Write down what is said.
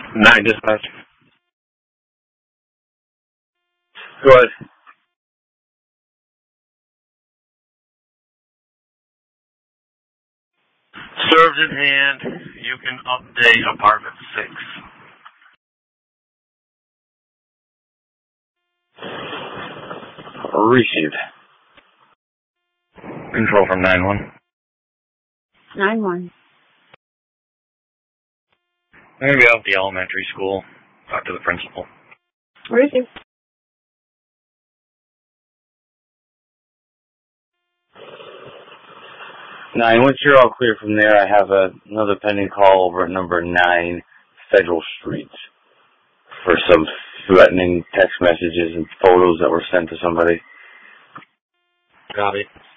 9 dispatch. Go ahead. Served in hand. You can update apartment 6. Received. Control from 9-1. 9-1. I'm going to be out at the elementary school. Talk to the principal. Received. 9, once you're all clear from there, I have another pending call over at number 9 Federal Street for some threatening text messages and photos that were sent to somebody. Copy.